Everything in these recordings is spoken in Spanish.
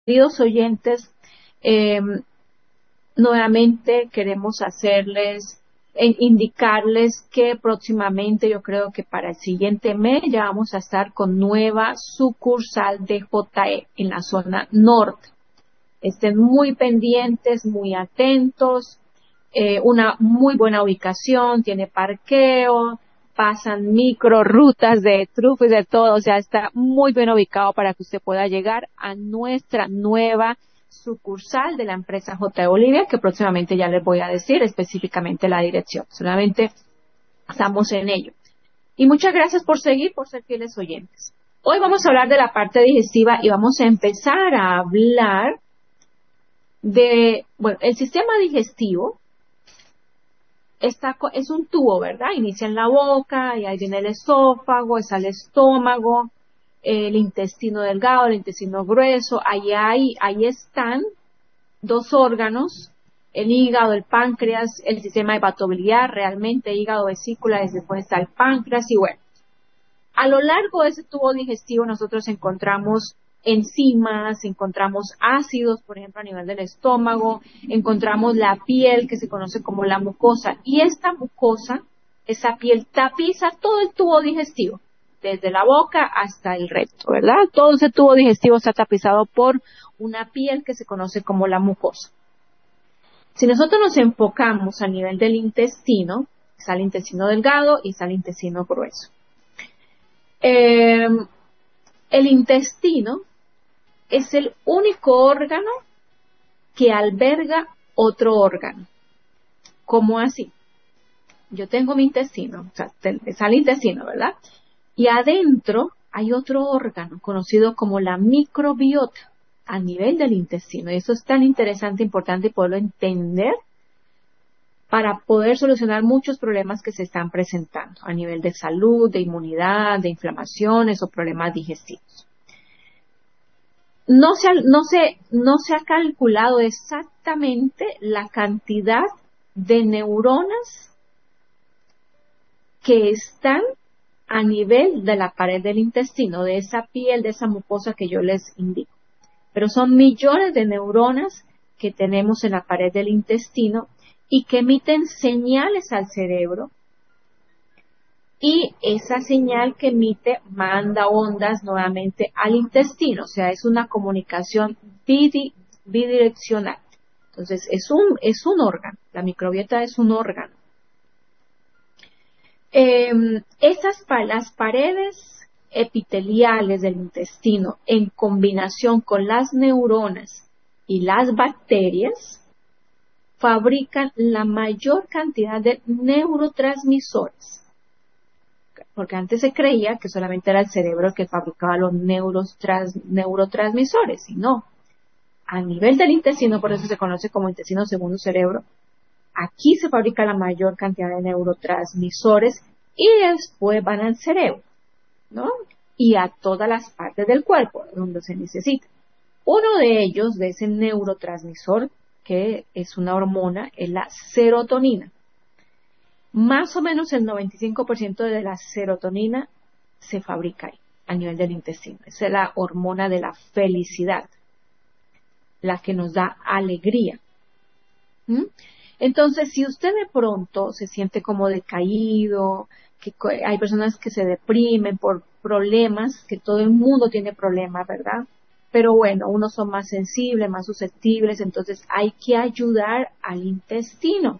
Queridos oyentes, eh, nuevamente queremos indicarles que próximamente, yo creo que para el siguiente mes, ya vamos a estar con nueva sucursal de JE en la zona norte. Estén muy pendientes, muy atentos, una muy buena ubicación, tiene parqueo, pasan micro rutas de truco y de todo, o sea, está muy bien ubicado para que usted pueda llegar a nuestra nueva sucursal de la empresa J. Bolivia, que próximamente ya les voy a decir específicamente la dirección. Solamente estamos en ello. Y muchas gracias por seguir, por ser fieles oyentes. Hoy vamos a hablar de la parte digestiva y vamos a empezar a hablar el sistema digestivo es un tubo, ¿verdad? Inicia en la boca y ahí viene el esófago, está el estómago, el intestino delgado, el intestino grueso, ahí están dos órganos, el hígado, el páncreas, el sistema hepatobiliar, realmente hígado, vesícula, después está el páncreas y bueno. A lo largo de ese tubo digestivo nosotros encontramos enzimas, encontramos ácidos, por ejemplo, a nivel del estómago, encontramos la piel que se conoce como la mucosa y esta mucosa, esa piel tapiza todo el tubo digestivo, desde la boca hasta el recto, ¿verdad? Todo ese tubo digestivo está tapizado por una piel que se conoce como la mucosa. Si nosotros nos enfocamos a nivel del intestino, está el intestino delgado y está el intestino grueso. El intestino es el único órgano que alberga otro órgano. ¿Cómo así? Yo tengo mi intestino, o sea, está el intestino, ¿verdad? Y adentro hay otro órgano conocido como la microbiota a nivel del intestino. Y eso es tan interesante, importante poderlo entender para poder solucionar muchos problemas que se están presentando a nivel de salud, de inmunidad, de inflamaciones o problemas digestivos. No se ha calculado exactamente la cantidad de neuronas que están a nivel de la pared del intestino, de esa piel, de esa mucosa que yo les indico. Pero son millones de neuronas que tenemos en la pared del intestino y que emiten señales al cerebro y esa señal que emite manda ondas nuevamente al intestino, o sea, es una comunicación bidireccional. Entonces, es un órgano, la microbiota es un órgano. Las paredes epiteliales del intestino, en combinación con las neuronas y las bacterias, fabrican la mayor cantidad de neurotransmisores. Porque antes se creía que solamente era el cerebro que fabricaba los neurotransmisores, y no. A nivel del intestino, por eso se conoce como intestino segundo cerebro, aquí se fabrica la mayor cantidad de neurotransmisores y después van al cerebro, ¿no? Y a todas las partes del cuerpo donde se necesita. Uno de ellos, de ese neurotransmisor, que es una hormona, es la serotonina. Más o menos el 95% de la serotonina se fabrica ahí, a nivel del intestino. Esa es la hormona de la felicidad, la que nos da alegría. Entonces, si usted de pronto se siente como decaído, que hay personas que se deprimen por problemas, que todo el mundo tiene problemas, ¿verdad? Pero bueno, unos son más sensibles, más susceptibles, entonces hay que ayudar al intestino.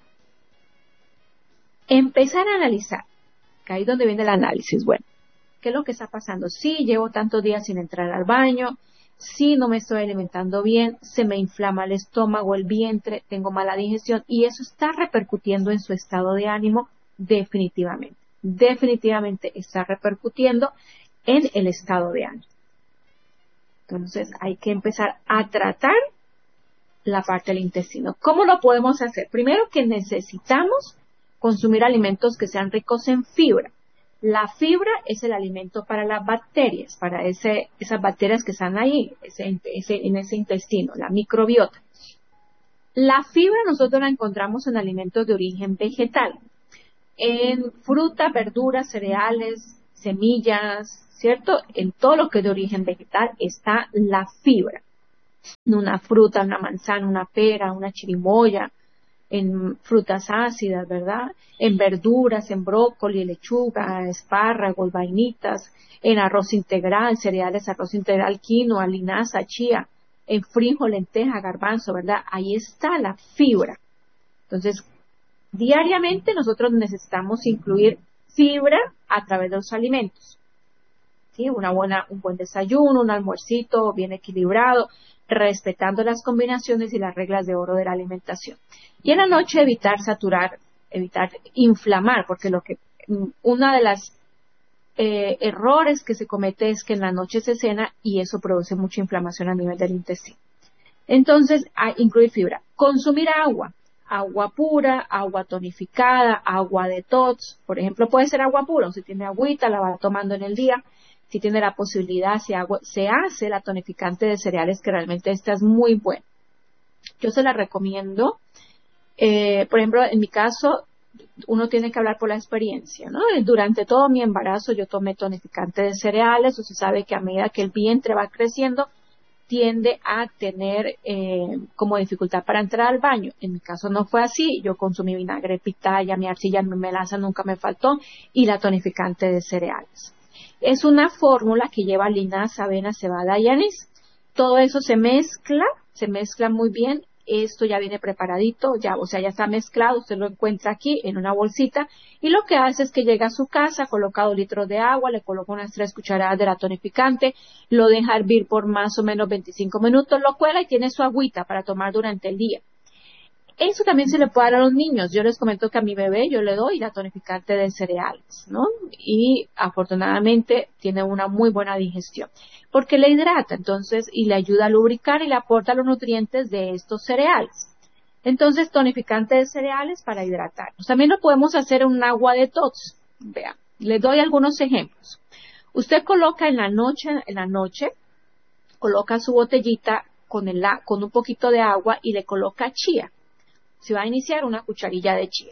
Empezar a analizar, que ahí es donde viene el análisis. Bueno, ¿qué es lo que está pasando? Sí, llevo tantos días sin entrar al baño, sí, no me estoy alimentando bien, se me inflama el estómago, el vientre, tengo mala digestión y eso está repercutiendo en su estado de ánimo definitivamente. Definitivamente está repercutiendo en el estado de ánimo. Entonces hay que empezar a tratar la parte del intestino. ¿Cómo lo podemos hacer? Primero que necesitamos consumir alimentos que sean ricos en fibra. La fibra es el alimento para las bacterias, para esas bacterias que están ahí, en ese intestino, la microbiota. La fibra nosotros la encontramos en alimentos de origen vegetal, en fruta, verduras, cereales, semillas, ¿cierto? En todo lo que es de origen vegetal está la fibra. en una fruta, una manzana, una pera, una chirimoya, en frutas ácidas, ¿verdad? En verduras, en brócoli, lechuga, espárragos, vainitas, en arroz integral, cereales, arroz integral, quinoa, linaza, chía, en frijol, lenteja, garbanzo, ¿verdad? Ahí está la fibra. Entonces, diariamente nosotros necesitamos incluir fibra a través de los alimentos. ¿Sí? Un buen desayuno, un almuercito bien equilibrado, respetando las combinaciones y las reglas de oro de la alimentación. Y en la noche evitar saturar, evitar inflamar, porque una de las errores que se comete es que en la noche se cena y eso produce mucha inflamación a nivel del intestino. Entonces, incluir fibra. Consumir agua. Agua pura, agua tonificada, agua detox. Por ejemplo, puede ser agua pura. Si tiene agüita, la va tomando en el día. Si tiene la posibilidad, se hace la tonificante de cereales, que realmente esta es muy buena. Yo se la recomiendo. Por ejemplo, en mi caso, uno tiene que hablar por la experiencia, ¿no? Durante todo mi embarazo yo tomé tonificante de cereales. Usted sabe que a medida que el vientre va creciendo, tiende a tener como dificultad para entrar al baño. En mi caso no fue así. Yo consumí vinagre de pitaya, mi arcilla, mi melaza nunca me faltó, y la tonificante de cereales. Es una fórmula que lleva linaza, avena, cebada y anís. Todo eso se mezcla muy bien. Esto ya viene preparadito, ya está mezclado, usted lo encuentra aquí en una bolsita, y lo que hace es que llega a su casa, coloca 2 litros de agua, le coloca unas 3 cucharadas de la tonificante, lo deja hervir por más o menos 25 minutos, lo cuela y tiene su agüita para tomar durante el día. Eso también se le puede dar a los niños. Yo les comento que a mi bebé yo le doy la tonificante de cereales, ¿no? Y afortunadamente tiene una muy buena digestión, porque le hidrata, entonces, y le ayuda a lubricar y le aporta los nutrientes de estos cereales. Entonces, tonificante de cereales para hidratarnos. También lo podemos hacer en un agua detox. Vean, les doy algunos ejemplos. Usted coloca en la noche, coloca su botellita con un poquito de agua y le coloca chía. Se va a iniciar una cucharilla de chía.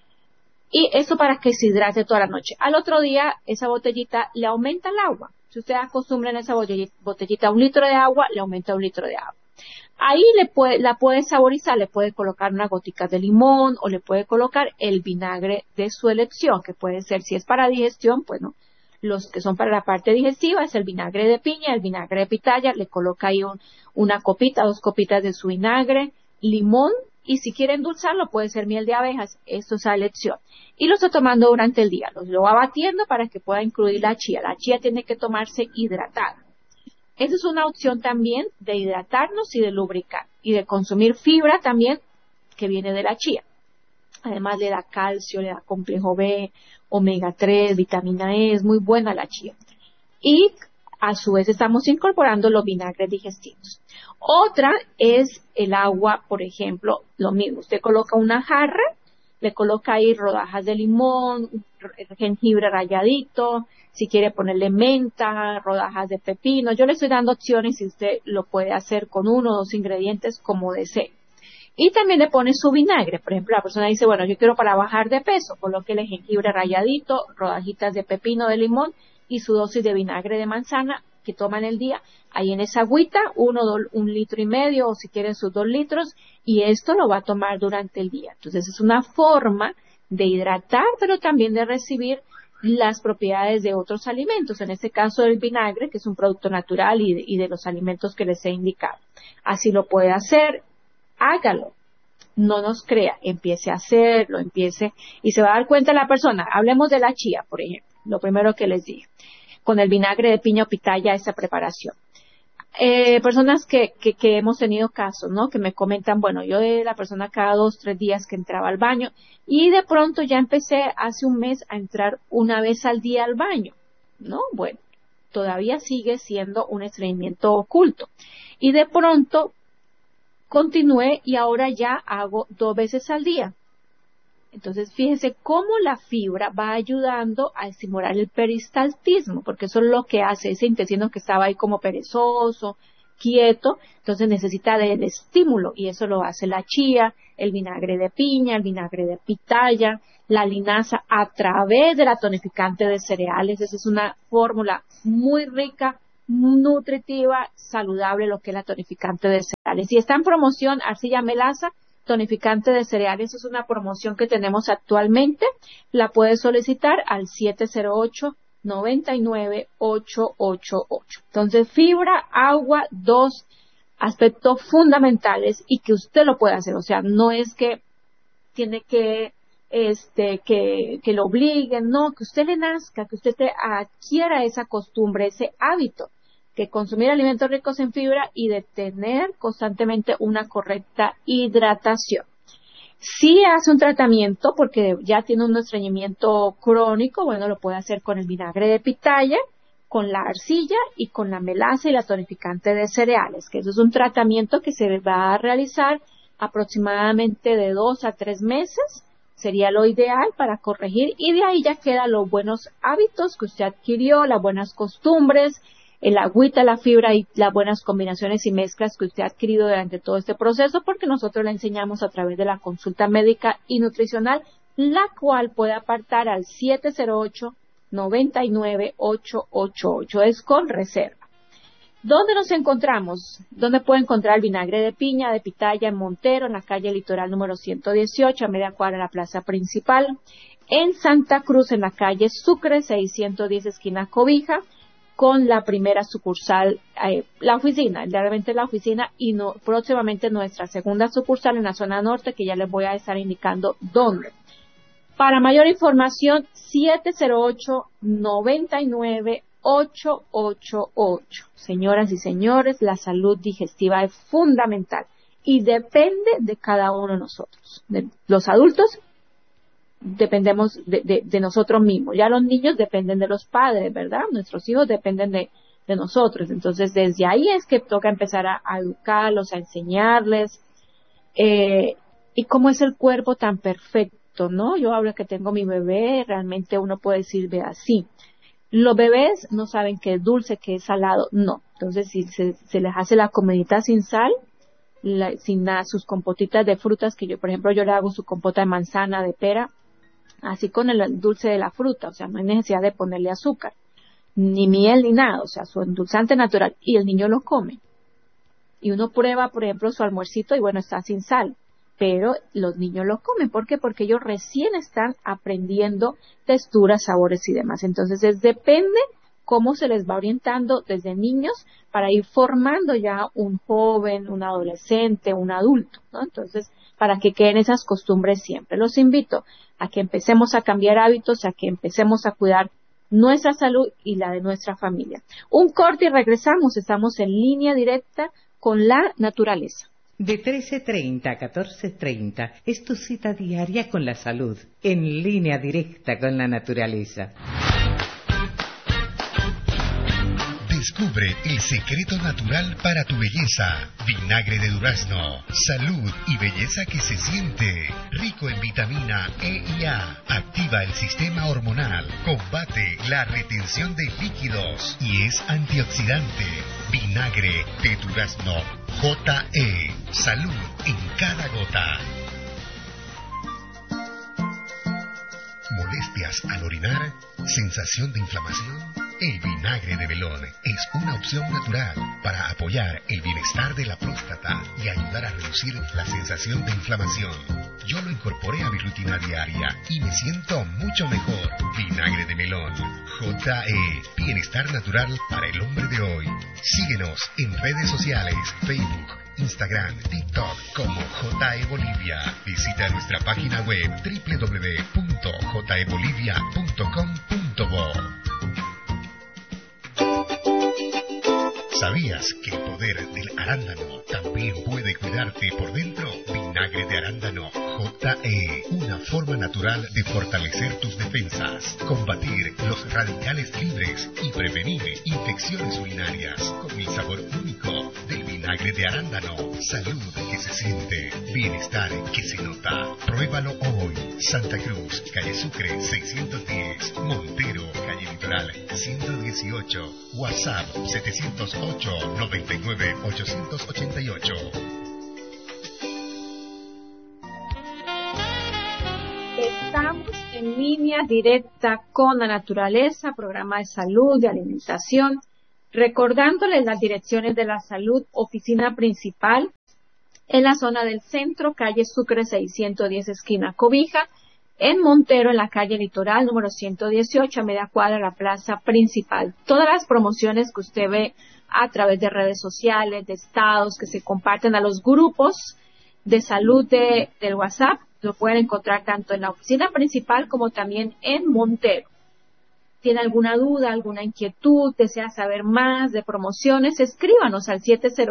Y eso para que se hidrate toda la noche. Al otro día, esa botellita le aumenta el agua. Si usted acostumbra en esa botellita 1 litro de agua, le aumenta 1 litro de agua. Ahí la puede saborizar, le puede colocar unas goticas de limón o le puede colocar el vinagre de su elección, que puede ser, si es para digestión, bueno, los que son para la parte digestiva es el vinagre de piña, el vinagre de pitaya, le coloca ahí una copita, 2 copitas de su vinagre, limón, y si quiere endulzarlo puede ser miel de abejas, esto es a elección. Y lo está tomando durante el día, lo va batiendo para que pueda incluir la chía. La chía tiene que tomarse hidratada. Esa es una opción también de hidratarnos y de lubricar, y de consumir fibra también que viene de la chía. Además le da calcio, le da complejo B, omega 3, vitamina E, es muy buena la chía. Y a su vez estamos incorporando los vinagres digestivos. Otra es el agua, por ejemplo, lo mismo. Usted coloca una jarra, le coloca ahí rodajas de limón, jengibre ralladito, si quiere ponerle menta, rodajas de pepino. Yo le estoy dando opciones y usted lo puede hacer con 1 o 2 ingredientes como desee. Y también le pone su vinagre. Por ejemplo, la persona dice, bueno, yo quiero para bajar de peso, colóquele jengibre ralladito, rodajitas de pepino, de limón y su dosis de vinagre de manzana que toma en el día. Ahí en esa agüita, 1 litro y medio o si quieren sus 2 litros, y esto lo va a tomar durante el día. Entonces es una forma de hidratar, pero también de recibir las propiedades de otros alimentos, en este caso el vinagre, que es un producto natural y de los alimentos que les he indicado. Así lo puede hacer, hágalo, no nos crea, empiece a hacerlo, y se va a dar cuenta la persona. Hablemos de la chía, por ejemplo, lo primero que les dije, con el vinagre de piña o pitaya, esa preparación. Personas que hemos tenido casos, ¿no? Que me comentan, bueno, yo era la persona cada 2, 3 días que entraba al baño y de pronto ya empecé hace un mes a entrar 1 vez al día al baño, ¿no? Bueno, todavía sigue siendo un estreñimiento oculto. Y de pronto continué y ahora ya hago 2 veces al día. Entonces, fíjense cómo la fibra va ayudando a estimular el peristaltismo, porque eso es lo que hace ese intestino que estaba ahí como perezoso, quieto, entonces necesita del estímulo, y eso lo hace la chía, el vinagre de piña, el vinagre de pitaya, la linaza a través de la tonificante de cereales. Esa es una fórmula muy rica, nutritiva, saludable, lo que es la tonificante de cereales. Y está en promoción arcilla melaza, tonificante de cereales. Es una promoción que tenemos actualmente. La puedes solicitar al 708-99-888. Entonces, fibra, agua, dos aspectos fundamentales y que usted lo puede hacer. O sea, no es que tiene que lo obliguen, no, que usted le nazca, que usted adquiera esa costumbre, ese hábito, que consumir alimentos ricos en fibra y de tener constantemente una correcta hidratación. Si hace un tratamiento porque ya tiene un estreñimiento crónico, bueno, lo puede hacer con el vinagre de pitaya, con la arcilla y con la melaza y la tonificante de cereales, que eso es un tratamiento que se va a realizar aproximadamente de 2 a 3 meses, sería lo ideal para corregir, y de ahí ya quedan los buenos hábitos que usted adquirió, las buenas costumbres, el agüita, la fibra y las buenas combinaciones y mezclas que usted ha adquirido durante todo este proceso, porque nosotros le enseñamos a través de la consulta médica y nutricional, la cual puede apartar al 708-99-888, es con reserva. ¿Dónde nos encontramos? ¿Dónde puede encontrar el vinagre de piña, de pitaya? En Montero, en la calle Litoral número 118, a media cuadra de la plaza principal. En Santa Cruz, en la calle Sucre, 610, esquina Cobija, con la primera sucursal, la oficina, realmente la oficina, y próximamente nuestra segunda sucursal en la zona norte, que ya les voy a estar indicando dónde. Para mayor información, 708-99-888. Señoras y señores, la salud digestiva es fundamental y depende de cada uno de nosotros. De los adultos dependemos de nosotros mismos. Ya los niños dependen de los padres, ¿verdad? Nuestros hijos dependen de nosotros. Entonces, desde ahí es que toca empezar a educarlos, a enseñarles. Y cómo es el cuerpo tan perfecto, ¿no? Yo hablo que tengo mi bebé, realmente uno puede decir, ve así. Los bebés no saben qué es dulce, qué es salado, no. Entonces, si se les hace la comidita sin sal, sin nada, sus compotitas de frutas, que yo, por ejemplo, yo le hago su compota de manzana, de pera, así con el dulce de la fruta, o sea, no hay necesidad de ponerle azúcar, ni miel, ni nada, o sea, su endulzante natural, y el niño lo come. Y uno prueba, por ejemplo, su almuercito y bueno, está sin sal, pero los niños lo comen. ¿Por qué? Porque ellos recién están aprendiendo texturas, sabores y demás. Entonces, depende cómo se les va orientando desde niños para ir formando ya un joven, un adolescente, un adulto, ¿no? Entonces, para que queden esas costumbres siempre. Los invito a que empecemos a cambiar hábitos, a que empecemos a cuidar nuestra salud y la de nuestra familia. Un corte y regresamos. Estamos en línea directa con la naturaleza. De 13:30 a 14:30 es tu cita diaria con la salud, en línea directa con la naturaleza. Descubre el secreto natural para tu belleza. Vinagre de durazno. Salud y belleza que se siente. Rico en vitamina E y A. Activa el sistema hormonal. Combate la retención de líquidos. Y es antioxidante. Vinagre de durazno. JE. Salud en cada gota. ¿Molestias al orinar? ¿Sensación de inflamación? El vinagre de melón es una opción natural para apoyar el bienestar de la próstata y ayudar a reducir la sensación de inflamación. Yo lo incorporé a mi rutina diaria y me siento mucho mejor. Vinagre de melón. JE. Bienestar natural para el hombre de hoy. Síguenos en redes sociales, Facebook, Instagram, TikTok como JE Bolivia. Visita nuestra página web www.jebolivia.com.bo. ¿Sabías que el poder del arándano también puede cuidarte por dentro? Vinagre de arándano JE, una forma natural de fortalecer tus defensas, combatir los radicales libres y prevenir infecciones urinarias con el sabor único del vinagre de arándano. Salud que se siente, bienestar que se nota. Pruébalo hoy. Santa Cruz, calle Sucre 610, Montero, calle Litoral 118, WhatsApp 708-99-888. Estamos en línea directa con la naturaleza, programa de salud, de alimentación, Recordándoles las direcciones de la salud, oficina principal en la zona del centro, calle Sucre 610, esquina Cobija, en Montero, en la calle Litoral, número 118, a media cuadra de la plaza principal. Todas las promociones que usted ve a través de redes sociales, de estados, que se comparten a los grupos de salud del WhatsApp, lo pueden encontrar tanto en la oficina principal como también en Montero. ¿Tiene alguna duda, alguna inquietud, desea saber más de promociones? Escríbanos al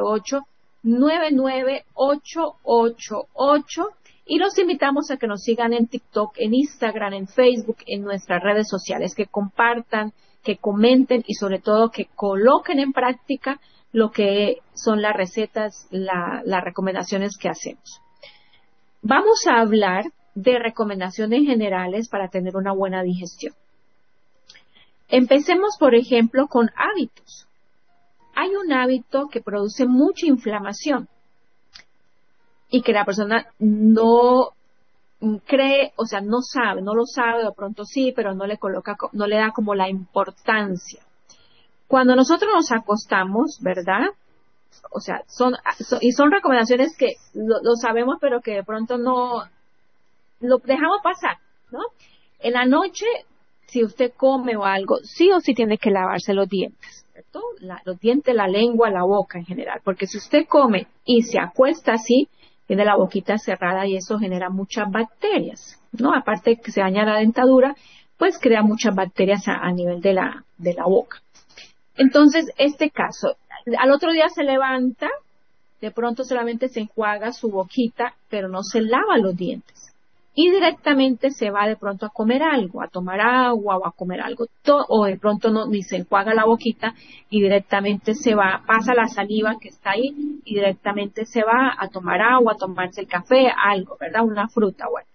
708-99888 y los invitamos a que nos sigan en TikTok, en Instagram, en Facebook, en nuestras redes sociales, que compartan, que comenten y sobre todo que coloquen en práctica lo que son las recetas, las recomendaciones que hacemos. Vamos a hablar de recomendaciones generales para tener una buena digestión. Empecemos, por ejemplo, con hábitos. Hay un hábito que produce mucha inflamación y que la persona no cree, o sea, no lo sabe, de pronto sí, pero no le da como la importancia. Cuando nosotros nos acostamos, ¿verdad? O sea, son recomendaciones que lo sabemos, pero que de pronto no lo dejamos pasar, ¿no? En la noche, si usted come o algo, sí o sí tiene que lavarse los dientes, ¿cierto? Los dientes, la lengua, la boca en general, porque si usted come y se acuesta así, tiene la boquita cerrada y eso genera muchas bacterias, ¿no? Aparte de que se daña la dentadura, pues crea muchas bacterias a nivel de la boca. Entonces, este caso, al otro día se levanta, de pronto solamente se enjuaga su boquita, pero no se lava los dientes. Y directamente se va de pronto a comer algo, a tomar agua o a comer algo, o de pronto ni se enjuaga la boquita y directamente se va, pasa la saliva que está ahí y directamente se va a tomar agua, a tomarse el café, algo, ¿verdad? Una fruta, bueno.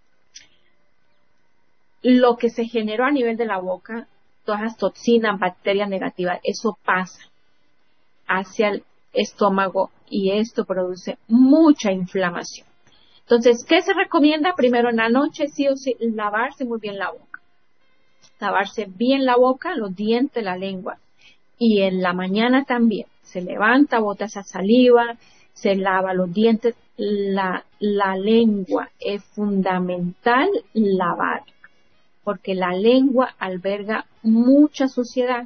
Lo que se generó a nivel de la boca, todas las toxinas, bacterias negativas, eso pasa hacia el estómago y esto produce mucha inflamación. Entonces, ¿qué se recomienda? Primero en la noche, sí o sí, lavarse muy bien la boca. Lavarse bien la boca, los dientes, la lengua. Y en la mañana también. Se levanta, bota esa saliva, se lava los dientes. La lengua es fundamental lavar, porque la lengua alberga mucha suciedad,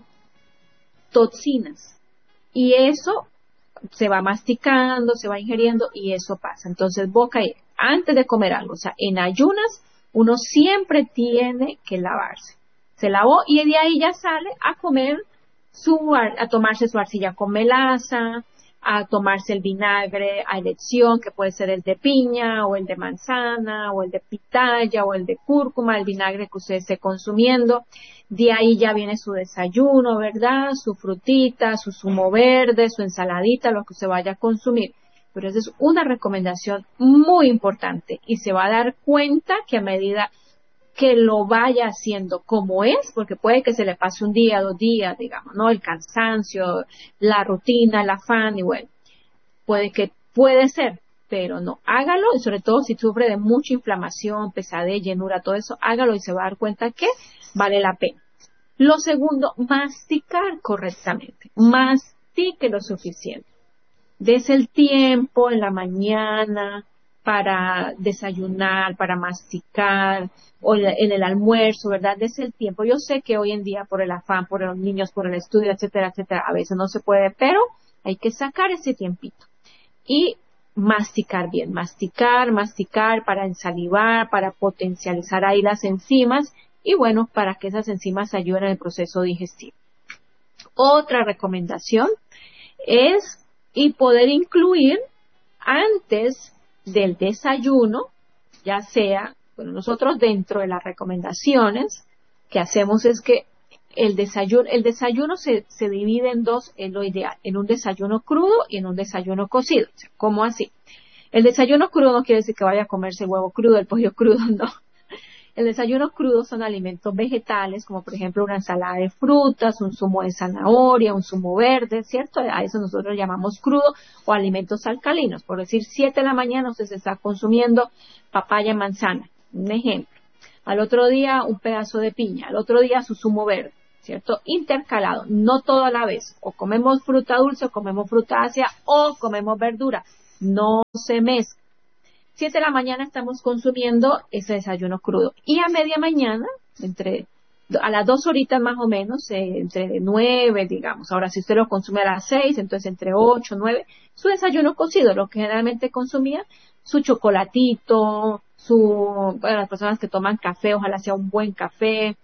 toxinas. Y eso se va masticando, se va ingiriendo y eso pasa. Entonces, boca y antes de comer algo, o sea, en ayunas, uno siempre tiene que lavarse. Se lavó y de ahí ya sale a comer a tomarse su arcilla con melaza, a tomarse el vinagre a elección, que puede ser el de piña, o el de manzana, o el de pitaya, o el de cúrcuma, el vinagre que usted esté consumiendo. De ahí ya viene su desayuno, ¿verdad? Su frutita, su zumo verde, su ensaladita, lo que usted vaya a consumir. Pero esa es una recomendación muy importante y se va a dar cuenta que a medida que lo vaya haciendo como es, porque puede que se le pase un día, 2 días, digamos, ¿no? El cansancio, la rutina, el afán y bueno, puede ser, pero no, hágalo y sobre todo si sufre de mucha inflamación, pesadez, llenura, todo eso, hágalo y se va a dar cuenta que vale la pena. Lo segundo, masticar correctamente, mastique lo suficiente. Dese el tiempo en la mañana para desayunar, para masticar, o en el almuerzo, ¿verdad? Dese el tiempo. Yo sé que hoy en día por el afán, por los niños, por el estudio, etcétera, etcétera, a veces no se puede, pero hay que sacar ese tiempito. Y masticar bien, masticar para ensalivar, para potencializar ahí las enzimas y bueno, para que esas enzimas ayuden en el proceso digestivo. Otra recomendación es y poder incluir antes del desayuno, ya sea, bueno, nosotros dentro de las recomendaciones que hacemos es que el desayuno se divide en dos, es lo ideal, en un desayuno crudo y en un desayuno cocido. O sea, ¿cómo así? El desayuno crudo no quiere decir que vaya a comerse el huevo crudo, el pollo crudo, no. El desayuno crudo son alimentos vegetales, como por ejemplo una ensalada de frutas, un zumo de zanahoria, un zumo verde, ¿cierto? A eso nosotros llamamos crudo o alimentos alcalinos. Por decir, 7 de la mañana usted se está consumiendo papaya, manzana, un ejemplo. Al otro día un pedazo de piña, al otro día su zumo verde. ¿cierto? Intercalado, no todo a la vez. O comemos fruta dulce, o comemos fruta ácida, o comemos verdura. No se mezcla. 7 de la mañana estamos consumiendo ese desayuno crudo. Y a media mañana, a las 2 horitas más o menos, entre 9, digamos. Ahora, si usted lo consume a las 6, entonces entre 8, 9, su desayuno cocido, lo que generalmente consumía, su chocolatito, bueno, las personas que toman café, ojalá sea un buen café,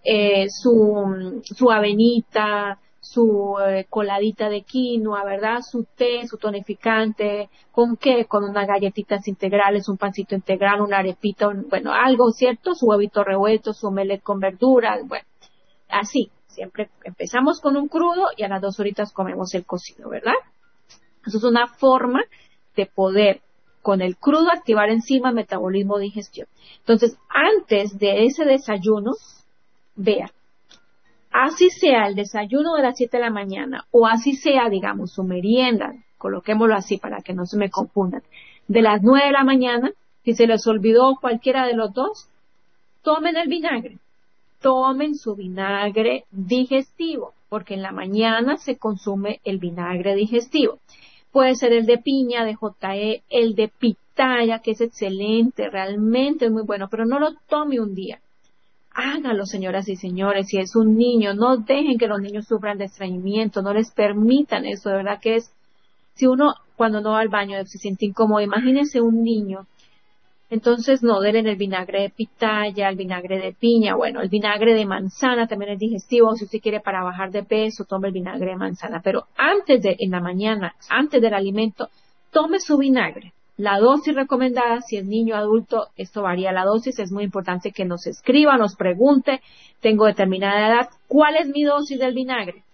su avenita, su coladita de quinoa, ¿verdad? Su té, su tonificante, ¿con qué? Con unas galletitas integrales, un pancito integral, una arepita, bueno, algo, ¿cierto? Su huevito revuelto, su omelette con verduras, bueno, así. Siempre empezamos con un crudo y a las 2 horitas comemos el cocido, ¿verdad? Eso es una forma de poder con el crudo activar enzimas, metabolismo, digestión. Entonces, antes de ese desayuno, vea, así sea el desayuno de las 7 de la mañana o así sea, digamos, su merienda, coloquémoslo así para que no se me confundan, de las 9 de la mañana, si se les olvidó cualquiera de los dos, tomen el vinagre, tomen su vinagre digestivo, porque en la mañana se consume el vinagre digestivo. Puede ser el de piña, de JE, el de pitaya, que es excelente, realmente es muy bueno, pero no lo tome un día. Hágalo, señoras y señores, si es un niño, no dejen que los niños sufran de estreñimiento, no les permitan eso, de verdad que es, si uno cuando no va al baño se siente incómodo, imagínense un niño, entonces no, denle el vinagre de pitaya, el vinagre de piña, bueno, el vinagre de manzana también es digestivo, si usted quiere para bajar de peso, tome el vinagre de manzana, pero en la mañana, antes del alimento, tome su vinagre. La dosis recomendada, si es niño o adulto, esto varía la dosis, es muy importante que nos escriba, nos pregunte, tengo determinada edad, ¿cuál es mi dosis del vinagre?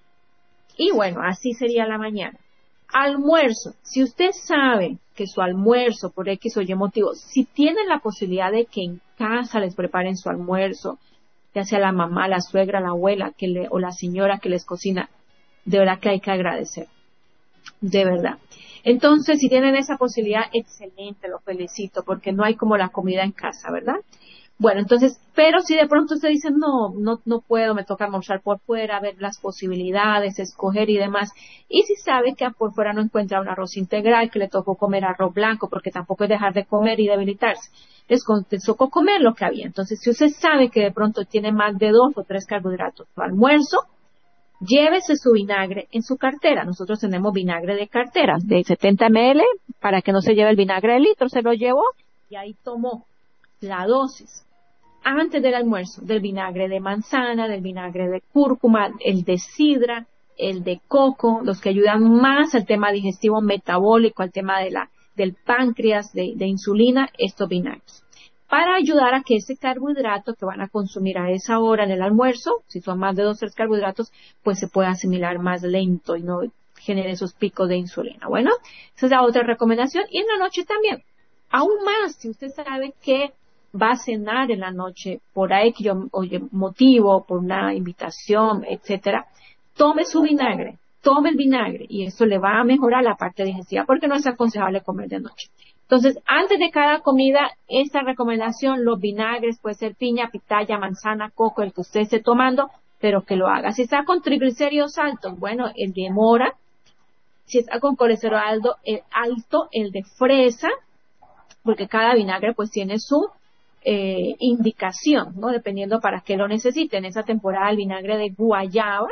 Y bueno, así sería la mañana. Almuerzo, si usted sabe que su almuerzo, por X o Y motivo, si tienen la posibilidad de que en casa les preparen su almuerzo, ya sea la mamá, la suegra, la abuela o la señora que les cocina, de verdad que hay que agradecer, de verdad. Entonces, si tienen esa posibilidad, excelente, lo felicito, porque no hay como la comida en casa, ¿verdad? Bueno, entonces, pero si de pronto usted dice, no puedo, me toca almorzar por fuera, ver las posibilidades, escoger y demás, y si sabe que por fuera no encuentra un arroz integral, que le tocó comer arroz blanco, porque tampoco es dejar de comer y debilitarse, les tocó comer lo que había. Entonces, si usted sabe que de pronto tiene más de 2 o 3 carbohidratos su almuerzo, llévese su vinagre en su cartera. Nosotros tenemos vinagre de cartera de 70 ml para que no se lleve el vinagre de litro. Se lo llevó y ahí tomó la dosis antes del almuerzo del vinagre de manzana, del vinagre de cúrcuma, el de sidra, el de coco, los que ayudan más al tema digestivo metabólico, al tema del páncreas, de insulina, estos vinagres, para ayudar a que ese carbohidrato que van a consumir a esa hora en el almuerzo, si son más de 2 o 3 carbohidratos, pues se pueda asimilar más lento y no genere esos picos de insulina. Bueno, esa es la otra recomendación. Y en la noche también, aún más, si usted sabe que va a cenar en la noche por X motivo, por una invitación, etcétera, tome su vinagre, tome el vinagre y eso le va a mejorar la parte digestiva porque no es aconsejable comer de noche. Entonces, antes de cada comida, esta recomendación, los vinagres, puede ser piña, pitaya, manzana, coco, el que usted esté tomando, pero que lo haga. Si está con triglicéridos altos, bueno, el de mora. Si está con colesterol alto, el de fresa, porque cada vinagre pues tiene su indicación, ¿no? Dependiendo para qué lo necesite. En esa temporada el vinagre de guayaba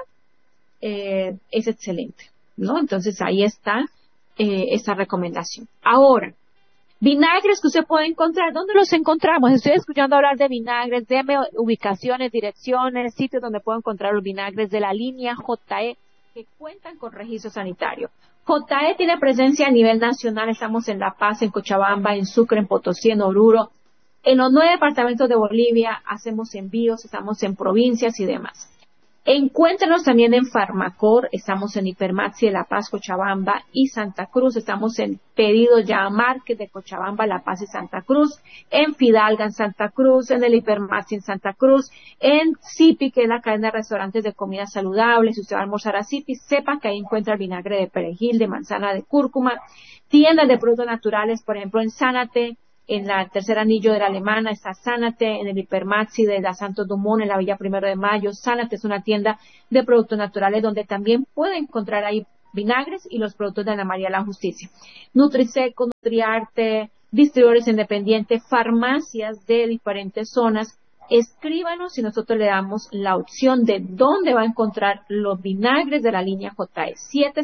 es excelente, ¿no? Entonces ahí está esta recomendación. Ahora, vinagres que usted puede encontrar, ¿dónde los encontramos? Estoy escuchando hablar de vinagres, deme ubicaciones, direcciones, sitios donde puedo encontrar los vinagres de la línea JE que cuentan con registro sanitario. JE tiene presencia a nivel nacional, estamos en La Paz, en Cochabamba, en Sucre, en Potosí, en Oruro, en los 9 departamentos de Bolivia, hacemos envíos, estamos en provincias y demás. Encuéntrenos también en Farmacor, estamos en Hipermaxi de La Paz, Cochabamba y Santa Cruz, estamos en Pedidos Ya a Márquez de Cochabamba, La Paz y Santa Cruz, en Fidalga en Santa Cruz, en el Hipermaxi en Santa Cruz, en Zipi, que es la cadena de restaurantes de comida saludable. Si usted va a almorzar a Zipi, sepa que ahí encuentra el vinagre de perejil, de manzana, de cúrcuma, tiendas de productos naturales, por ejemplo en Sánate, en la tercer anillo de la Alemana está Sánate, en el Hipermaxi de la Santos Dumont, en la Villa Primero de Mayo. Sánate es una tienda de productos naturales donde también puede encontrar ahí vinagres y los productos de Ana María la Justicia. Nutriseco, Nutriarte, distribuidores independientes, farmacias de diferentes zonas. Escríbanos y nosotros le damos la opción de dónde va a encontrar los vinagres de la línea JE.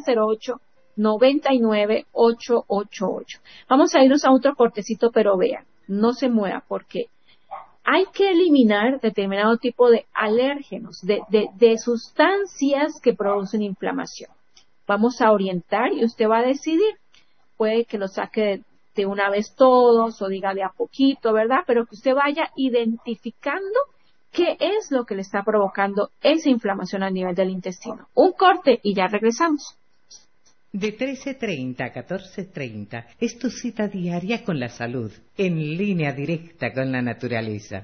708-99-888. Vamos a irnos a otro cortecito, pero vean, no se mueva porque hay que eliminar determinado tipo de alérgenos, de sustancias que producen inflamación. Vamos a orientar y usted va a decidir. Puede que lo saque de una vez todos o diga de a poquito, ¿verdad? Pero que usted vaya identificando qué es lo que le está provocando esa inflamación a nivel del intestino. Un corte y ya regresamos. De 13:30 a 14:30 es tu cita diaria con la salud, en línea directa con la naturaleza.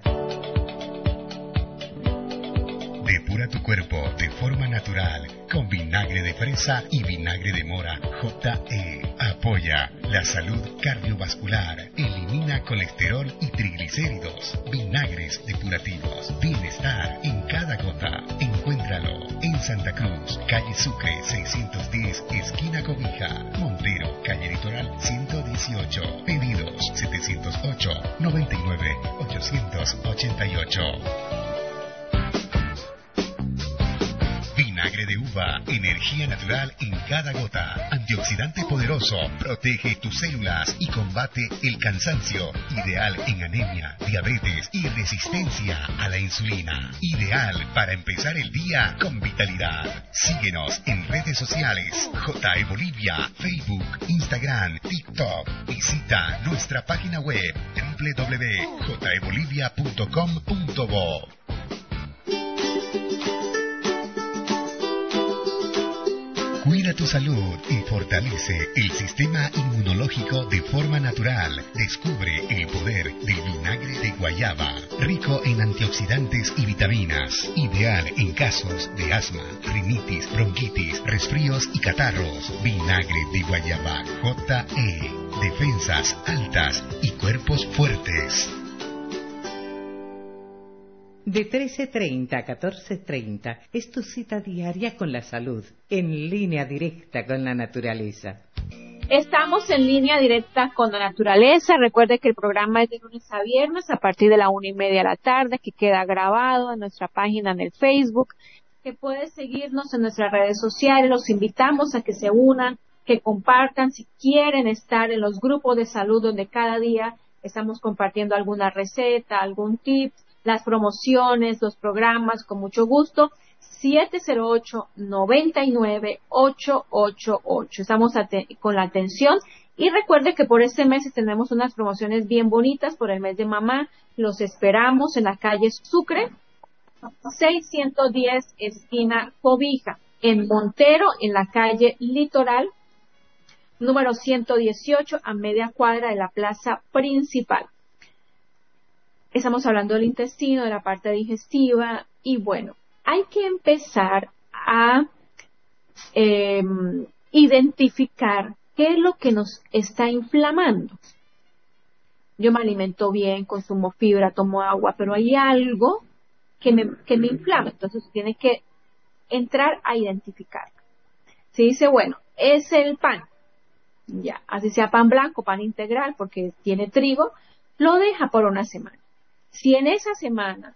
Depura tu cuerpo de forma natural con vinagre de fresa y vinagre de mora JE. Apoya la salud cardiovascular, elimina colesterol y triglicéridos. Vinagres depurativos, bienestar en cada gota. Encuéntralo en Santa Cruz, calle Sucre 610, esquina Cobija. Montero, calle Litoral 118. Pedidos 708-99-888. Vinagre de uva, energía natural en cada gota. Antioxidante poderoso, protege tus células y combate el cansancio. Ideal en anemia, diabetes y resistencia a la insulina. Ideal para empezar el día con vitalidad. Síguenos en redes sociales. JE Bolivia, Facebook, Instagram, TikTok. Visita nuestra página web www.jebolivia.com.bo. Cuida tu salud y fortalece el sistema inmunológico de forma natural. Descubre el poder del vinagre de guayaba, rico en antioxidantes y vitaminas. Ideal en casos de asma, rinitis, bronquitis, resfríos y catarros. Vinagre de guayaba JE. Defensas altas y cuerpos fuertes. De 13:30 a 14:30 es tu cita diaria con la salud, en línea directa con la naturaleza. Estamos en línea directa con la naturaleza. Recuerde que el programa es de lunes a viernes a partir de la 1:30 de la tarde, que queda grabado en nuestra página en el Facebook, que puede seguirnos en nuestras redes sociales. Los invitamos a que se unan, que compartan si quieren estar en los grupos de salud donde cada día estamos compartiendo alguna receta, algún tip, las promociones, los programas, con mucho gusto. 708-99-888. Estamos con la atención. Y recuerde que por este mes tenemos unas promociones bien bonitas por el mes de mamá. Los esperamos en la calle Sucre, 610, esquina Cobija. En Montero, en la calle Litoral, número 118, a media cuadra de la plaza principal. Estamos hablando del intestino, de la parte digestiva, y bueno, hay que empezar a identificar qué es lo que nos está inflamando. Yo me alimento bien, consumo fibra, tomo agua, pero hay algo que me inflama, entonces tiene que entrar a identificar. Si dice, bueno, es el pan, ya, así sea pan blanco, pan integral, porque tiene trigo, lo deja por una semana. Si en esa semana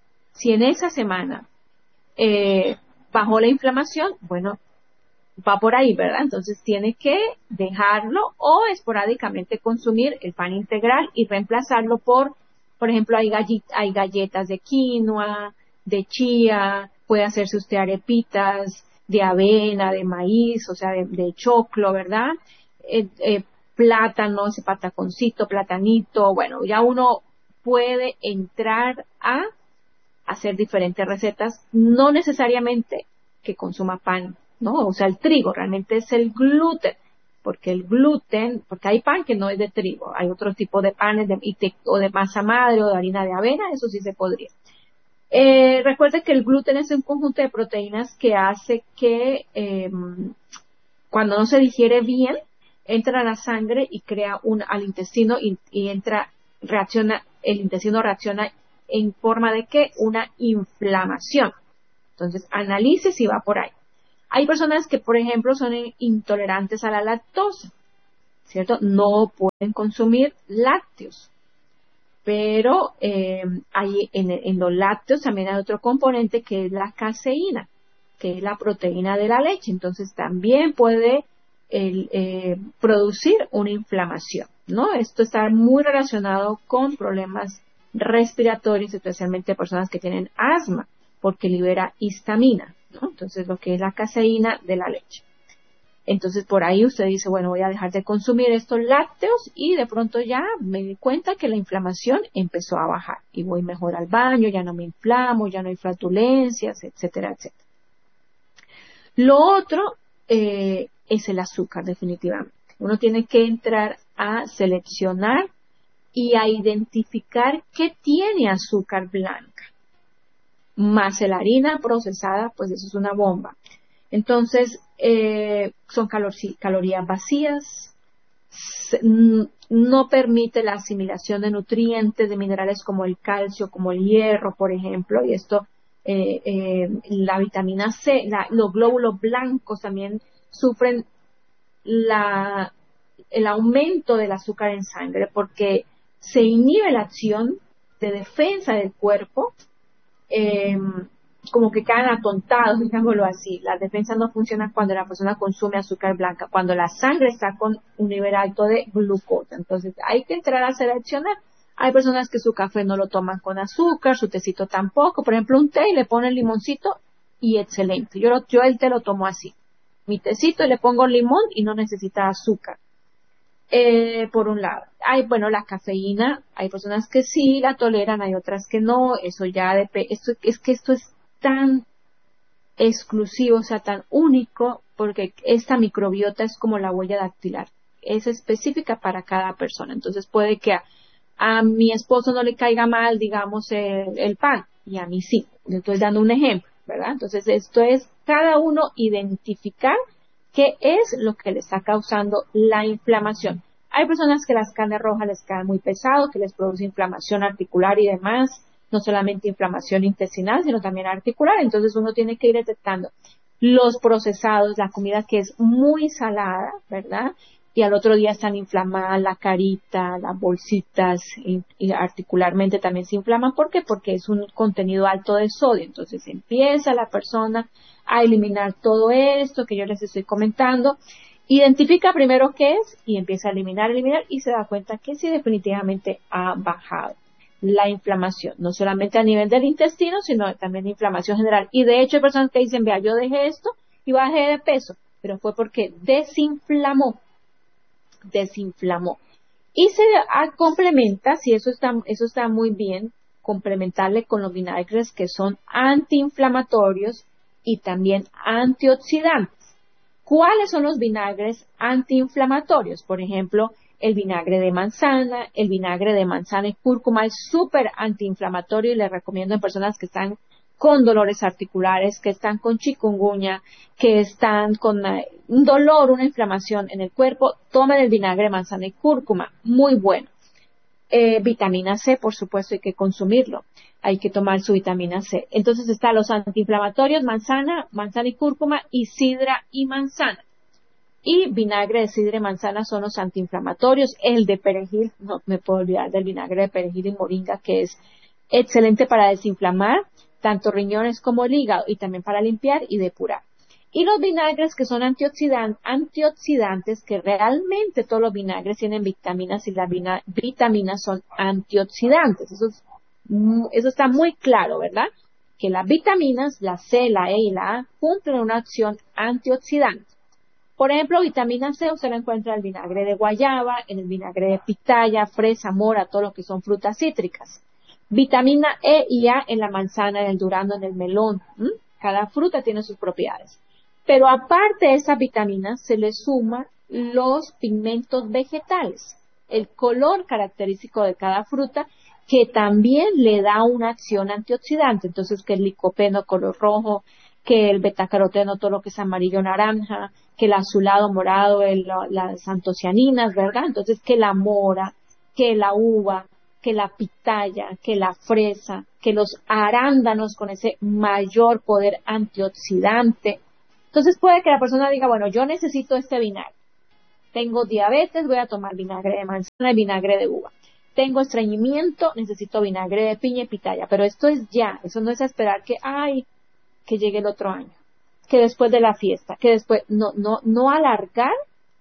bajó la inflamación, bueno, va por ahí, ¿verdad? Entonces tiene que dejarlo o esporádicamente consumir el pan integral y reemplazarlo por ejemplo, hay galletas de quinoa, de chía, puede hacerse usted arepitas de avena, de maíz, o sea, de choclo, ¿verdad? Plátano, ese pataconcito, platanito, bueno, ya uno puede entrar a hacer diferentes recetas, no necesariamente que consuma pan, ¿no? O sea, el trigo realmente es el gluten, porque hay pan que no es de trigo, hay otro tipo de panes o de masa madre o de harina de avena, eso sí se podría. Recuerde que el gluten es un conjunto de proteínas que hace que cuando no se digiere bien, entra a la sangre y crea al intestino y el intestino reacciona en forma de ¿qué? Una inflamación. Entonces, analice si va por ahí. Hay personas que, por ejemplo, son intolerantes a la lactosa, ¿cierto? No pueden consumir lácteos. Pero en los lácteos también hay otro componente que es la caseína, que es la proteína de la leche. Entonces también puede producir una inflamación, ¿no? Esto está muy relacionado con problemas respiratorios, especialmente personas que tienen asma, porque libera histamina, ¿no? Entonces lo que es la caseína de la leche. Entonces por ahí usted dice, bueno, voy a dejar de consumir estos lácteos y de pronto ya me di cuenta que la inflamación empezó a bajar y voy mejor al baño, ya no me inflamo, ya no hay flatulencias, etcétera, etcétera. Lo otro es el azúcar, definitivamente. Uno tiene que entrar a seleccionar y a identificar qué tiene azúcar blanca. Más la harina procesada, pues eso es una bomba. Entonces, son calorías vacías, no permite la asimilación de nutrientes, de minerales como el calcio, como el hierro, por ejemplo, y esto, la vitamina C, los glóbulos blancos también sufren el aumento del azúcar en sangre porque se inhibe la acción de defensa del cuerpo, como que quedan atontados, digámoslo así. La defensa no funciona cuando la persona consume azúcar blanca, cuando la sangre está con un nivel alto de glucosa. Entonces hay que entrar a seleccionar. Hay personas que su café no lo toman con azúcar, su tecito tampoco. Por ejemplo, un té y le ponen limoncito y excelente. Yo el té lo tomo así. Mi tecito y le pongo limón y no necesita azúcar. Por un lado. La cafeína, hay personas que sí la toleran, hay otras que no. Eso ya esto es tan exclusivo, o sea, tan único, porque esta microbiota es como la huella dactilar, es específica para cada persona. Entonces puede que a mi esposo no le caiga mal, digamos, el pan, y a mí sí. Le estoy dando un ejemplo, ¿verdad? Entonces esto es cada uno identificar qué es lo que le está causando la inflamación. Hay personas que las carnes rojas les caen muy pesado, que les produce inflamación articular y demás, no solamente inflamación intestinal, sino también articular. Entonces uno tiene que ir detectando los procesados, la comida que es muy salada, ¿verdad? Y al otro día están inflamadas la carita, las bolsitas, y articularmente también se inflaman. ¿Por qué? Porque es un contenido alto de sodio. Entonces empieza la persona a eliminar todo esto que yo les estoy comentando. Identifica primero qué es y empieza a eliminar y se da cuenta que sí definitivamente ha bajado la inflamación, no solamente a nivel del intestino, sino también de inflamación general. Y de hecho hay personas que dicen, vea, yo dejé esto y bajé de peso, pero fue porque desinflamó. Y se complementa, si eso está muy bien, complementarle con los vinagres que son antiinflamatorios y también antioxidantes. ¿Cuáles son los vinagres antiinflamatorios? Por ejemplo, el vinagre de manzana y cúrcuma es súper antiinflamatorio y le recomiendo en personas que están con dolores articulares, que están con chikungunya, que están con un dolor, una inflamación en el cuerpo, tomen el vinagre de manzana y cúrcuma, muy bueno. Vitamina C, por supuesto, hay que consumirlo, hay que tomar su vitamina C. Entonces están los antiinflamatorios, manzana y cúrcuma, y sidra y manzana. Y vinagre de sidra y manzana son los antiinflamatorios. El de perejil, no me puedo olvidar del vinagre de perejil y moringa, que es excelente para desinflamar tanto riñones como el hígado y también para limpiar y depurar. Y los vinagres que son antioxidantes, que realmente todos los vinagres tienen vitaminas y las vitaminas son antioxidantes. Eso está muy claro, ¿verdad? Que las vitaminas, la C, la E y la A, cumplen una acción antioxidante. Por ejemplo, vitamina C usted la encuentra en el vinagre de guayaba, en el vinagre de pitaya, fresa, mora, todo lo que son frutas cítricas. Vitamina E y A en la manzana, en el durazno, en el melón. Cada fruta tiene sus propiedades. Pero aparte de esas vitaminas, se le suman los pigmentos vegetales, el color característico de cada fruta, que también le da una acción antioxidante. Entonces, que el licopeno color rojo, que el betacaroteno, todo lo que es amarillo naranja, que el azulado morado, las antocianinas, ¿verdad? Entonces, que la mora, que la uva, que la pitaya, que la fresa, que los arándanos con ese mayor poder antioxidante. Entonces puede que la persona diga, bueno, yo necesito este vinagre. Tengo diabetes, voy a tomar vinagre de manzana y vinagre de uva. Tengo estreñimiento, necesito vinagre de piña y pitaya. Pero esto es ya, eso no es esperar que llegue el otro año, que después de la fiesta, que después, no alargar,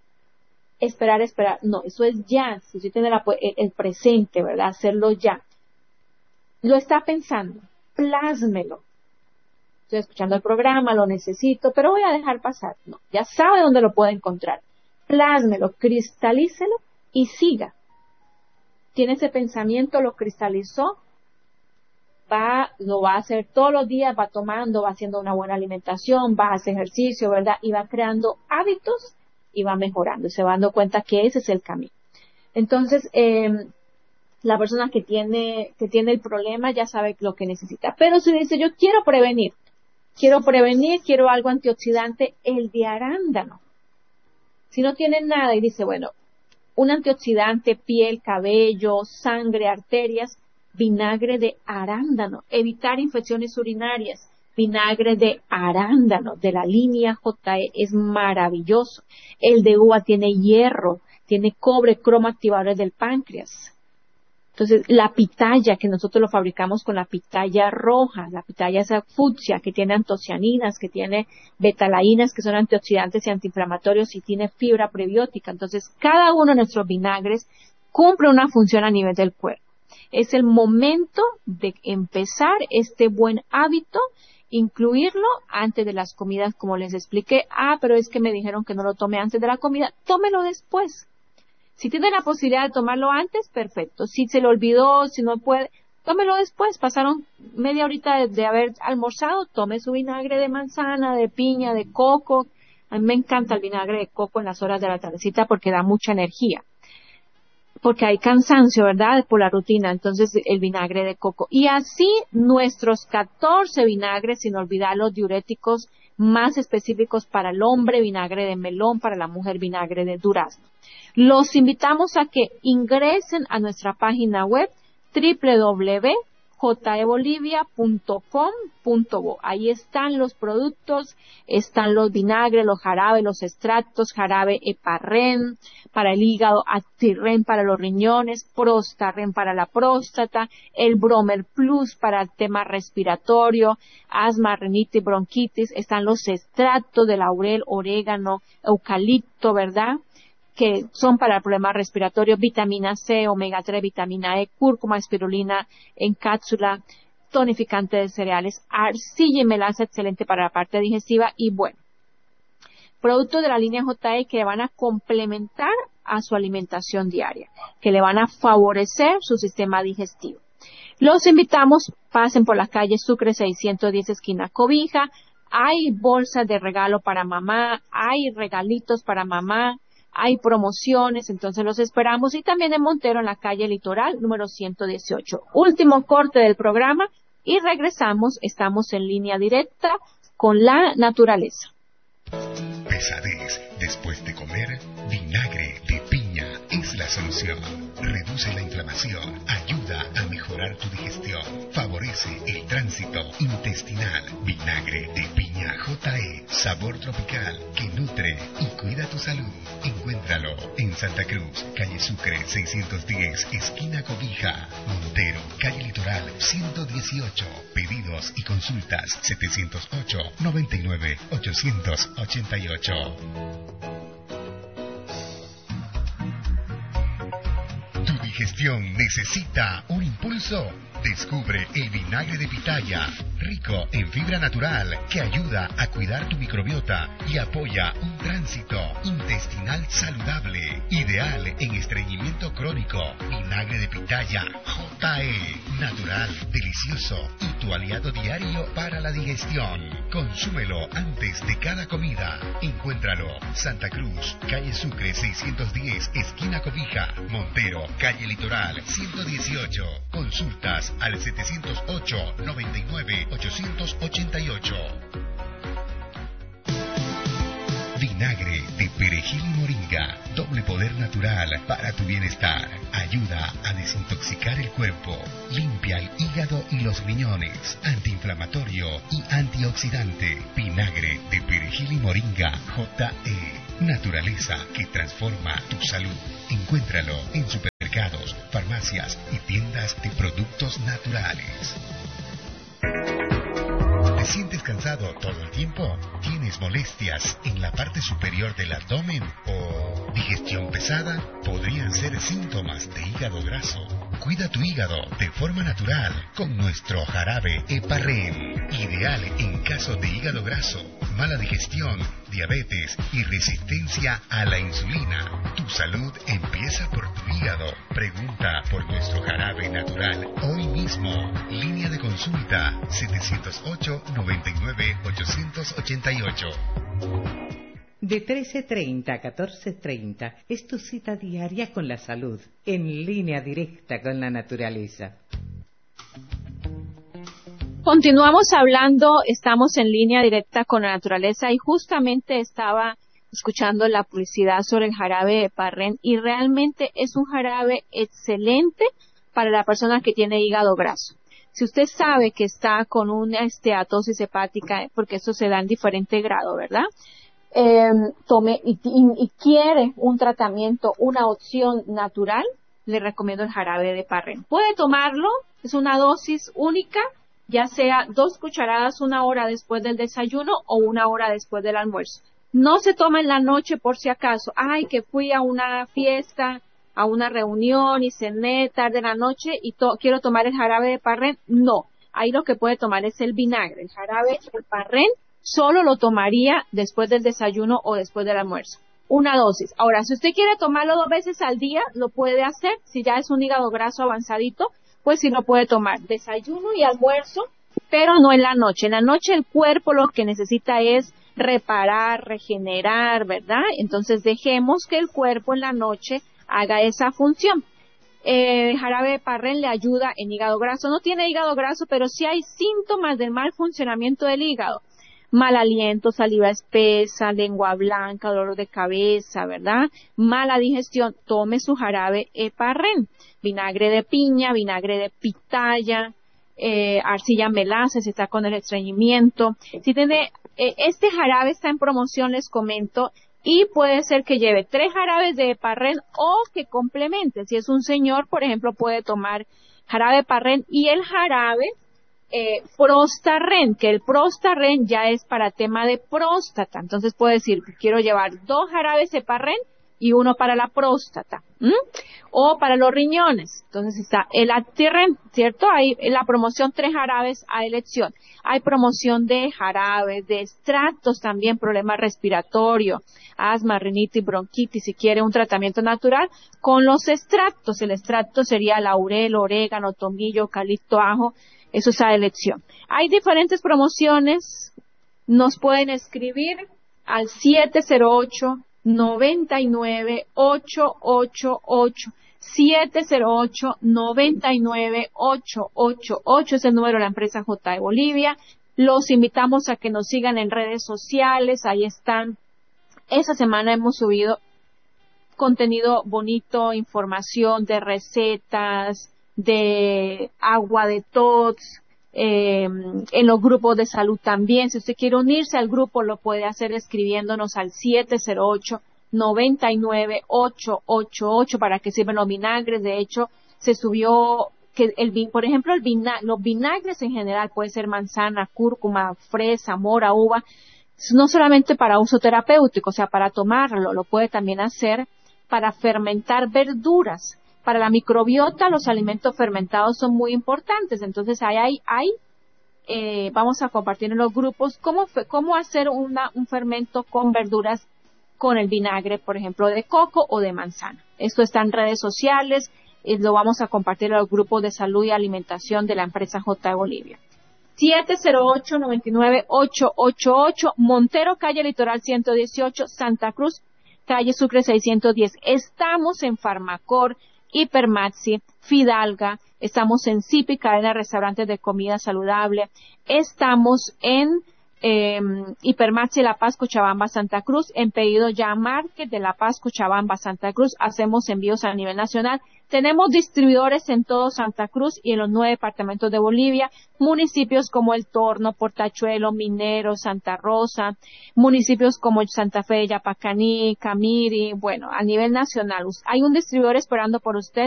esperar, no, eso es ya, si usted tiene el presente, ¿verdad? Hacerlo ya. Lo está pensando, plásmelo. Estoy escuchando el programa, lo necesito, pero voy a dejar pasar. No, ya sabe dónde lo puede encontrar. Plásmelo, cristalícelo y siga. Tiene ese pensamiento, lo cristalizó, lo va a hacer todos los días, va tomando, va haciendo una buena alimentación, va a hacer ejercicio, ¿verdad? Y va creando hábitos y va mejorando, y se va dando cuenta que ese es el camino. Entonces, la persona que tiene el problema ya sabe lo que necesita. Pero si dice, yo quiero prevenir, quiero algo antioxidante, el de arándano. Si no tiene nada y dice, bueno, un antioxidante, piel, cabello, sangre, arterias, vinagre de arándano, evitar infecciones urinarias, vinagre de arándano de la línea JE es maravilloso. El de uva tiene hierro, tiene cobre, cromo activadores del páncreas. Entonces, la pitaya, que nosotros lo fabricamos con la pitaya roja, la pitaya esa fucsia, que tiene antocianinas, que tiene betalainas, que son antioxidantes y antiinflamatorios, y tiene fibra prebiótica. Entonces, cada uno de nuestros vinagres cumple una función a nivel del cuerpo. Es el momento de empezar este buen hábito, incluirlo antes de las comidas, como les expliqué. Pero es que me dijeron que no lo tome antes de la comida. Tómelo después. Si tiene la posibilidad de tomarlo antes, perfecto. Si se le olvidó, si no puede, tómelo después. Pasaron media horita de haber almorzado, tome su vinagre de manzana, de piña, de coco. A mí me encanta el vinagre de coco en las horas de la tardecita porque da mucha energía. Porque hay cansancio, ¿verdad? Por la rutina. Entonces, el vinagre de coco. Y así nuestros 14 vinagres, sin olvidar los diuréticos más específicos para el hombre, vinagre de melón, para la mujer, vinagre de durazno. Los invitamos a que ingresen a nuestra página web www.jebolivia.com.bo. Ahí están los productos, están los vinagres, los jarabes, los extractos, jarabe heparren para el hígado, actirren para los riñones, prostarren para la próstata, el bromer plus para el tema respiratorio, asma, rinitis, bronquitis. Están los extractos de laurel, orégano, eucalipto, ¿verdad?, que son para el problema respiratorio, vitamina C, omega 3, vitamina E, cúrcuma, espirulina en cápsula, tonificante de cereales, arcilla y melaza, excelente para la parte digestiva. Y bueno, productos de la línea JE que le van a complementar a su alimentación diaria, que le van a favorecer su sistema digestivo. Los invitamos, pasen por la calle Sucre 610, esquina Cobija. Hay bolsas de regalo para mamá, hay regalitos para mamá, hay promociones, entonces los esperamos. Y también en Montero, en la calle Litoral, número 118. Último corte del programa y regresamos. Estamos en línea directa con la naturaleza. Pesadez después de comer, vinagre de piña es la solución. Reduce la inflamación, ayuda a mejorar tu digestión, favorece el tránsito intestinal. Vinagre de piña JE, sabor tropical que nutre y cuida tu salud. Encuéntralo en Santa Cruz, calle Sucre 610, esquina Cobija. Montero, calle Litoral 118. Pedidos y consultas 708-99-888. ¿Tu digestión necesita un impulso? Descubre el vinagre de pitaya, rico en fibra natural que ayuda a cuidar tu microbiota y apoya un tránsito intestinal saludable, ideal en estreñimiento crónico. Vinagre de pitaya JE, natural, delicioso y tu aliado diario para la digestión. Consúmelo antes de cada comida. Encuéntralo Santa Cruz, calle Sucre 610, esquina Cobija. Montero, calle Litoral 118. Consultas al 708-99-888. Vinagre de perejil y moringa, doble poder natural para tu bienestar. Ayuda a desintoxicar el cuerpo, limpia el hígado y los riñones, antiinflamatorio y antioxidante. Vinagre de perejil y moringa JE, naturaleza que transforma tu salud. Encuéntralo en supermercados, farmacias y tiendas de productos naturales. ¿Te sientes cansado todo el tiempo? ¿Tienes molestias en la parte superior del abdomen o digestión pesada? Podrían ser síntomas de hígado graso. Cuida tu hígado de forma natural con nuestro jarabe Heparren, ideal en caso de hígado graso, mala digestión, diabetes y resistencia a la insulina. Tu salud empieza por tu hígado. Pregunta por nuestro jarabe natural hoy mismo. Línea de consulta 708-99-888. De 13:30 a 14:30 es tu cita diaria con la salud, en línea directa con la naturaleza. Continuamos hablando, estamos en línea directa con la naturaleza y justamente estaba escuchando la publicidad sobre el jarabe Heparren y realmente es un jarabe excelente para la persona que tiene hígado graso. Si usted sabe que está con una esteatosis hepática, porque eso se da en diferente grado, ¿verdad? Tome y quiere un tratamiento, una opción natural, le recomiendo el jarabe de Heparren. Puede tomarlo, es una dosis única, ya sea 2 cucharadas 1 hora después del desayuno o 1 hora después del almuerzo. No se toma en la noche por si acaso, ay, que fui a una fiesta, a una reunión y cené tarde en la noche y quiero tomar el jarabe de Heparren. No, ahí lo que puede tomar es el vinagre. El jarabe de Heparren solo lo tomaría después del desayuno o después del almuerzo. Una dosis. Ahora, si usted quiere tomarlo 2 veces al día, lo puede hacer. Si ya es un hígado graso avanzadito, pues sí lo puede tomar. Desayuno y almuerzo, pero no en la noche. En la noche el cuerpo lo que necesita es reparar, regenerar, ¿verdad? Entonces dejemos que el cuerpo en la noche haga esa función. El jarabe de Heparren le ayuda en hígado graso. No tiene hígado graso, pero sí hay síntomas del mal funcionamiento del hígado. Mal aliento, saliva espesa, lengua blanca, dolor de cabeza, ¿verdad? Mala digestión, tome su jarabe Heparren. Vinagre de piña, vinagre de pitaya, arcilla melaza, si está con el estreñimiento. Si tiene, este jarabe está en promoción, les comento, y puede ser que lleve 3 jarabes de Heparren o que complemente. Si es un señor, por ejemplo, puede tomar jarabe de Heparren y el jarabe Prostarren, que el Prostarren ya es para tema de próstata. Entonces puede decir que quiero llevar 2 jarabes Heparren y 1 para la próstata, o para los riñones. Entonces está el Actirren, ¿cierto? Hay en la promoción 3 jarabes a elección. Hay promoción de jarabes, de extractos también, problema respiratorio, asma, rinitis, bronquitis, si quiere un tratamiento natural, con los extractos. El extracto sería laurel, orégano, tomillo, eucalipto, ajo. Eso es a elección. Hay diferentes promociones. Nos pueden escribir al 708-99-888. 708-99-888 es el número de la empresa JE Bolivia. Los invitamos a que nos sigan en redes sociales. Ahí están. Esta semana hemos subido contenido bonito, información de recetas, de agua de TOTS, en los grupos de salud también. Si usted quiere unirse al grupo, lo puede hacer escribiéndonos al 708-99-888 para que sirvan los vinagres. De hecho, se subió que por ejemplo, los vinagres en general, puede ser manzana, cúrcuma, fresa, mora, uva, no solamente para uso terapéutico, o sea, para tomarlo, lo puede también hacer para fermentar verduras. Para la microbiota, los alimentos fermentados son muy importantes. Entonces, vamos a compartir en los grupos cómo hacer un fermento con verduras con el vinagre, por ejemplo, de coco o de manzana. Esto está en redes sociales, lo vamos a compartir en los grupos de salud y alimentación de la empresa JE Bolivia. 708-99-888, Montero, calle Litoral 118, Santa Cruz, calle Sucre 610. Estamos en Farmacor, Hipermaxi, Fidalga, estamos en Zipi, cadena de restaurantes de comida saludable, estamos en Hipermaxi La Paz, Cochabamba, Santa Cruz. En pedido ya Market de La Paz, Cochabamba, Santa Cruz. Hacemos envíos a nivel nacional. Tenemos distribuidores en todo Santa Cruz y en los 9 departamentos de Bolivia, municipios como El Torno, Portachuelo, Minero, Santa Rosa, municipios como Santa Fe, Yapacaní, Camiri, bueno, a nivel nacional. Hay un distribuidor esperando por usted